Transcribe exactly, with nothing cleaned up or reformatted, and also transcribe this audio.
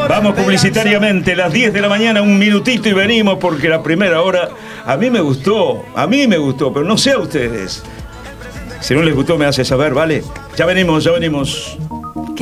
Vamos publicitariamente, las diez de la mañana, un minutito y venimos porque la primera hora a mí me gustó, a mí me gustó, pero no sé a ustedes. Si no les gustó me hace saber, ¿vale? Ya venimos, ya venimos.